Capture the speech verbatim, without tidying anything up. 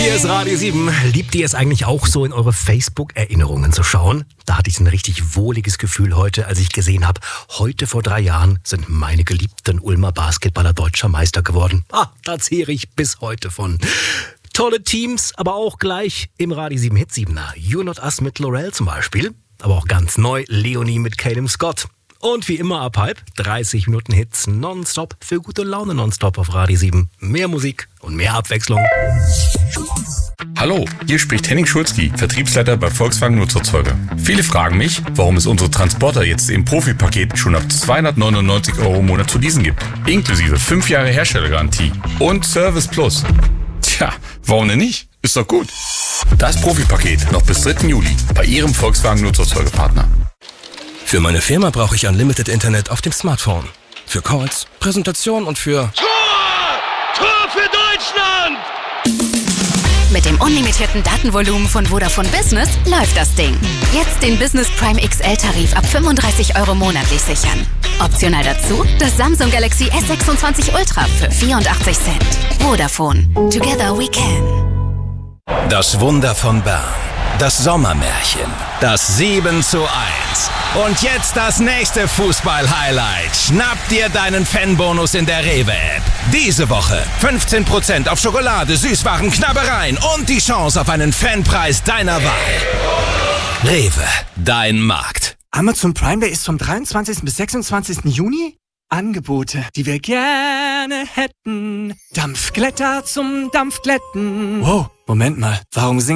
Hier ist Radio sieben. Liebt ihr es eigentlich auch so, in eure Facebook-Erinnerungen zu schauen? Da hatte ich ein richtig wohliges Gefühl heute, als ich gesehen habe, heute vor drei Jahren sind meine geliebten Ulmer Basketballer deutscher Meister geworden. Ah, da zehre ich bis heute von. Tolle Teams, aber auch gleich im Radio sieben Hit siebener. You Not Us mit Laurel zum Beispiel. Aber auch ganz neu, Leonie mit Caleb Scott. Und wie immer ab halb, dreißig Minuten Hits nonstop für gute Laune nonstop auf Radio sieben. Mehr Musik und mehr Abwechslung. Hallo, hier spricht Henning Schulzki, Vertriebsleiter bei Volkswagen Nutzerzeuger. Viele fragen mich, warum es unsere Transporter jetzt im Profipaket schon ab zweihundertneunundneunzig Euro im Monat zu leasen gibt. Inklusive fünf Jahre Herstellergarantie und Service Plus. Tja, warum denn nicht? Ist doch gut. Das Profipaket noch bis dritten Juli bei Ihrem Volkswagen Nutzerzeugerpartner. Für meine Firma brauche ich Unlimited Internet auf dem Smartphone. Für Calls, Präsentation und für... Tor! Tor für Deutschland! Mit dem unlimitierten Datenvolumen von Vodafone Business läuft das Ding. Jetzt den Business Prime X L-Tarif ab fünfunddreißig Euro monatlich sichern. Optional dazu das Samsung Galaxy S sechsundzwanzig Ultra für vierundachtzig Cent. Vodafone. Together we can. Das Wunder von Bern. Das Sommermärchen. Das sieben zu eins. Und jetzt das nächste Fußball-Highlight. Schnapp dir deinen Fanbonus in der Rewe-App. Diese Woche fünfzehn Prozent auf Schokolade, Süßwaren, Knabbereien und die Chance auf einen Fanpreis deiner Wahl. Rewe, dein Markt. Amazon Prime Day ist vom dreiundzwanzigsten bis sechsundzwanzigsten Juni. Angebote, die wir gerne hätten. Dampfglätter zum Dampfglätten. Wow, Moment mal, warum singen